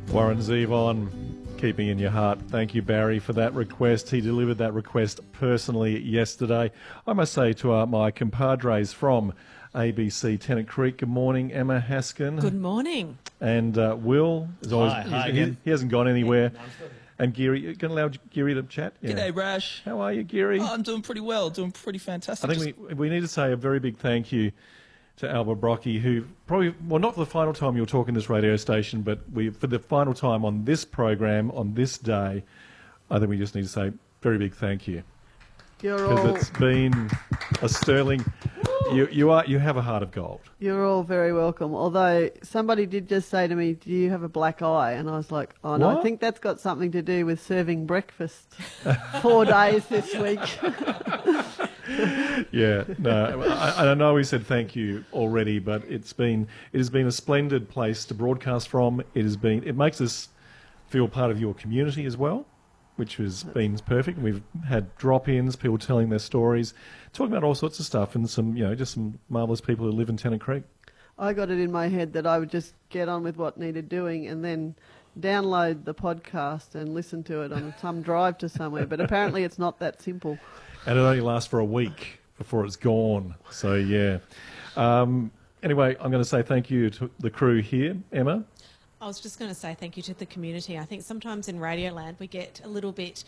Warren Zevon, Keep Me in Your Heart. Thank you, Barry, for that request. He delivered that request personally yesterday. I must say to my compadres from ABC Tennant Creek, good morning, Emma Haskin. Good morning. And Will. Is always, Hi again. He hasn't gone anywhere. And Geary, you can allow Geary to chat? Yeah. G'day, Brash. How are you, Geary? Oh, I'm doing pretty well, doing pretty fantastic. I think we need to say a very big thank you to Alba Brockie, who probably, well, not for the final time you'll talk in this radio station, but for the final time on this program, on this day, I think we just need to say very big thank you. Because it's been a sterling... You have a heart of gold. You're all very welcome. Although somebody did just say to me, do you have a black eye? And I was like, oh no, What? I think that's got something to do with serving breakfast 4 days this week. Yeah, no, I know we said thank you already, but it has been a splendid place to broadcast from. It makes us feel part of your community as well, which has been perfect. We've had drop-ins, people telling their stories, talking about all sorts of stuff, and just some marvellous people who live in Tennant Creek. I got it in my head that I would just get on with what needed doing and then download the podcast and listen to it on some drive to somewhere. But apparently it's not that simple. And it only lasts for a week before it's gone. So, yeah. Anyway, I'm going to say thank you to the crew here. Emma? I was just going to say thank you to the community. I think sometimes in Radioland we get a little bit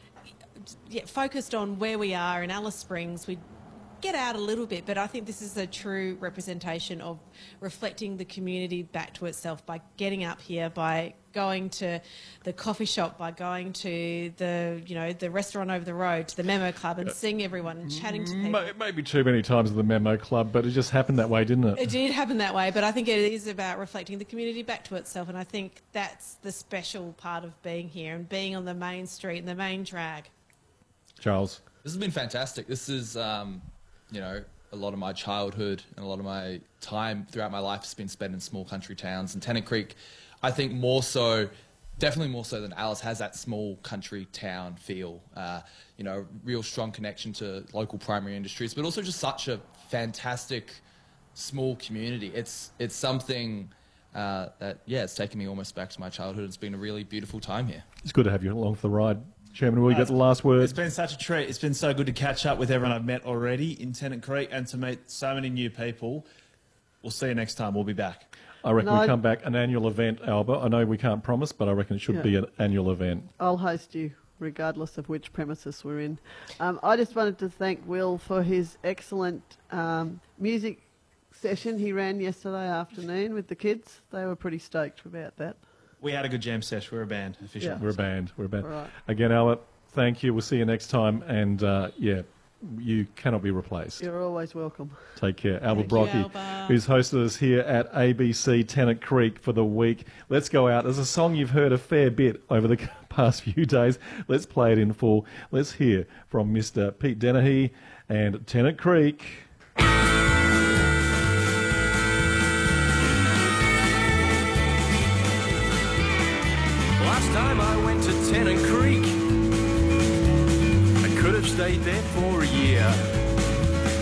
focused on where we are in Alice Springs. We get out a little bit, but I think this is a true representation of reflecting the community back to itself by getting up here, by going to the coffee shop, by going to the restaurant over the road, to the Memo Club, and seeing everyone and chatting to people. Maybe too many times at the Memo Club, but it just happened that way, didn't it? It did happen that way, but I think it is about reflecting the community back to itself, and I think that's the special part of being here and being on the main street and the main drag. Charles? This has been fantastic. This is, a lot of my childhood and a lot of my time throughout my life has been spent in small country towns. And Tennant Creek, I think definitely more so than Alice, has that small country town feel. Real strong connection to local primary industries, but also just such a fantastic small community. It's something it's taken me almost back to my childhood. It's been a really beautiful time here. It's good to have you along for the ride. Chairman, will you get the last word? It's been such a treat. It's been so good to catch up with everyone I've met already in Tennant Creek and to meet so many new people. We'll see you next time. We'll be back. I reckon we come back, an annual event, Alba. I know we can't promise, but I reckon it should be an annual event. I'll host you regardless of which premises we're in. I just wanted to thank Will for his excellent music session he ran yesterday afternoon with the kids. They were pretty stoked about that. We had a good jam sesh. We're a band, officially. Yeah. We're a band. Right. Again, Alba, thank you. We'll see you next time. And, you cannot be replaced. You're always welcome. Take care. Alba Thank you, Brockie, Alba. who's hosted us here at ABC Tennant Creek for the week. Let's go out. There's a song you've heard a fair bit over the past few days. Let's play it in full. Let's hear from Mr. Pete Dennehy and Tennant Creek. Last time I went to Tennant Creek, I could have stayed there for a year.